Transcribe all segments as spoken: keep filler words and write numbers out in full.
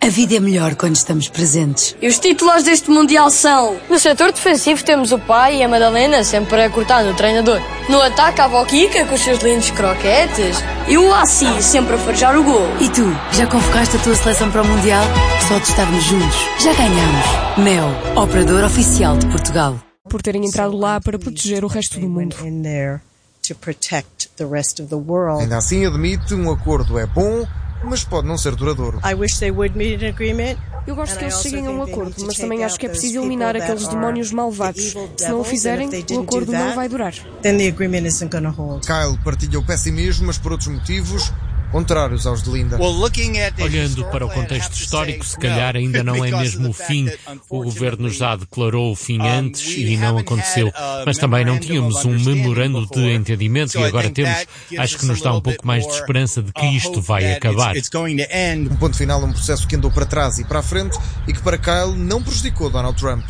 A vida é melhor quando estamos presentes. E os titulares deste Mundial são... No setor defensivo temos o pai e a Madalena sempre a cortar no treinador. No ataque a avó Kika com os seus lindos croquetes. E o Assi sempre a farejar o gol. E tu, já convocaste a tua seleção para o Mundial? Só de estarmos juntos, já ganhamos. Mel, operador oficial de Portugal. Por terem entrado lá para proteger o resto do mundo. Ainda assim admite, um acordo é bom, mas pode não ser duradouro. Eu gosto que eles cheguem a um acordo, mas também acho que é preciso eliminar aqueles demónios malvados. Se não o fizerem, o acordo não vai durar. Kyle partilha o pessimismo, mas por outros motivos contrários aos de Linda. Olhando para o contexto histórico, se calhar ainda não é mesmo o fim. O governo já declarou o fim antes e não aconteceu. Mas também não tínhamos um memorando de entendimento e agora temos. Acho que nos dá um pouco mais de esperança de que isto vai acabar. Um ponto final a um processo que andou para trás e para a frente e que para Kyle não prejudicou Donald Trump.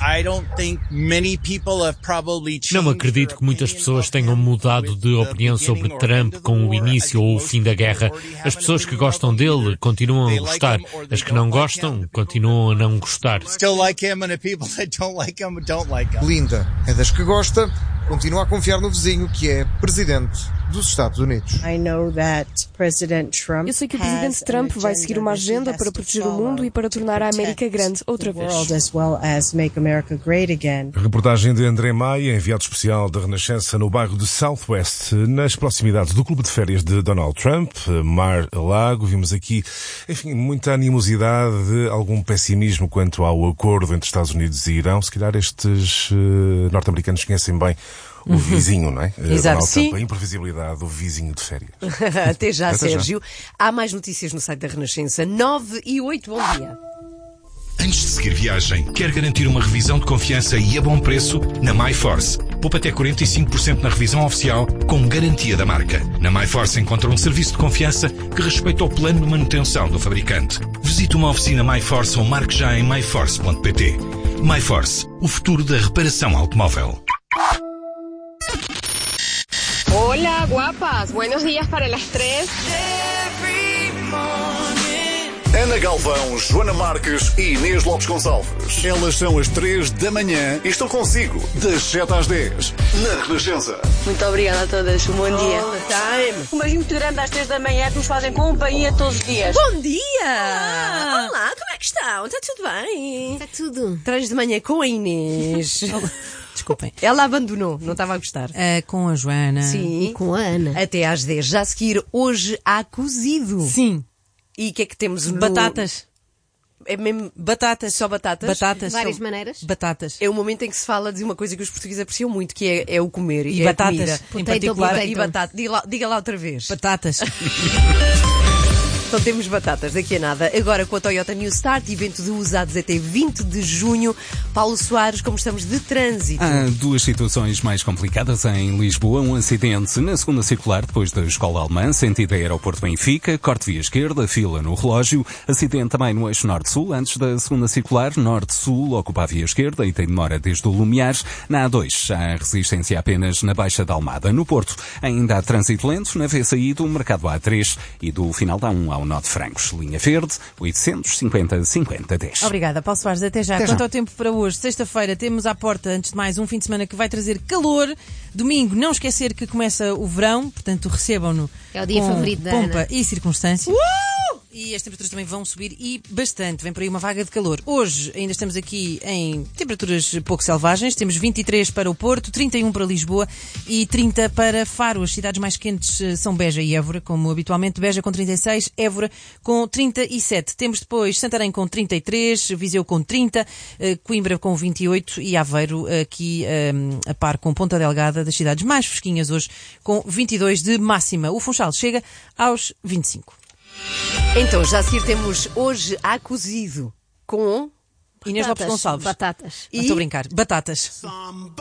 Não acredito que muitas pessoas tenham mudado de opinião sobre Trump com o início ou o fim da guerra. As pessoas que gostam dele continuam a gostar. As que não gostam continuam a não gostar. Linda é das que gosta, continua a confiar no vizinho que é presidente dos Estados Unidos. Eu sei que o presidente Trump vai seguir uma agenda para proteger o mundo e para tornar a América grande outra vez. Reportagem de André Maia, enviado especial da Renascença no bairro de Southwest, nas proximidades do clube de férias de Donald Trump, Mar-a-Lago. Vimos aqui, enfim, muita animosidade, algum pessimismo quanto ao acordo entre Estados Unidos e Irão. Se calhar estes uh, norte-americanos conhecem bem o vizinho, não é? Exato, sim. A imprevisibilidade do vizinho de férias. Até já, Até Sérgio. Já. Há mais notícias no site da Renascença. nove e oito, bom dia. Antes de seguir viagem, quer garantir uma revisão de confiança e a bom preço? Na MyForce. Poupa até quarenta e cinco por cento na revisão oficial, com garantia da marca. Na MyForce encontra um serviço de confiança que respeita o plano de manutenção do fabricante. Visite uma oficina MyForce ou marque já em my force ponto p t. MyForce, o futuro da reparação automóvel. Hola, guapas. Buenos días para las tres. Ana Galvão, Joana Marques e Inês Lopes Gonçalves. Elas são as três da manhã e estão consigo das sete às dez na Renascença. Muito obrigada a todas. Um bom dia. Time. Um beijinho muito grande às três da manhã que nos fazem companhia todos os dias. Bom dia! Olá. Olá, como é que estão? Está tudo bem? Está tudo. Três de manhã com a Inês. Desculpem. Ela abandonou, não estava a gostar. Uh, com a Joana. Sim. E com a Ana. Até às dez. Já a seguir, hoje há cozido. Sim. E o que é que temos no... Batatas. É mesmo... Batatas. Só batatas? Batatas. De várias maneiras. Batatas. É o momento em que se fala de uma coisa que os portugueses apreciam muito, que é, é o comer. E é batatas. A em comida. particular. Potato. E batata. Diga lá, diga lá outra vez. Batatas. Então temos batatas, daqui a nada. Agora com a Toyota New Start, evento de usados até vinte de junho. Paulo Soares, como estamos de trânsito? Há duas situações mais complicadas em Lisboa. Um acidente na segunda circular, depois da escola alemã, sentido aeroporto Benfica, corte via esquerda, fila no relógio. Acidente também no eixo norte-sul, antes da segunda circular, norte-sul, ocupa a via esquerda e tem demora desde o Lumiares. Na A dois, há resistência apenas na Baixa da Almada. No Porto, ainda há trânsito lento, na vez aí do mercado A três e do final da um ao Nó de Francos. Linha verde, oitocentos e cinquenta, cinquenta, dez. Obrigada, Paulo Soares. Até já. Até Quanto já. ao tempo para hoje, sexta-feira, temos à porta, antes de mais, um fim de semana que vai trazer calor. Domingo, não esquecer que começa o verão, portanto, recebam-no É o dia com favorito da pompa Ana. e circunstância. Uh! E as temperaturas também vão subir e bastante. Vem por aí uma vaga de calor. Hoje ainda estamos aqui em temperaturas pouco selvagens. Temos vinte e três para o Porto, trinta e um para Lisboa e trinta para Faro. As cidades mais quentes são Beja e Évora, como habitualmente. Beja com trinta e seis, Évora com trinta e sete. Temos depois Santarém com trinta e três, Viseu com trinta, Coimbra com vinte e oito e Aveiro aqui um, a par com Ponta Delgada, das cidades mais fresquinhas hoje, com vinte e dois de máxima. O Funchal chega aos vinte e cinco. Então, já a seguir temos hoje há cozido com Inês Lopes Gonçalves. Batatas. Não estou a brincar. Batatas.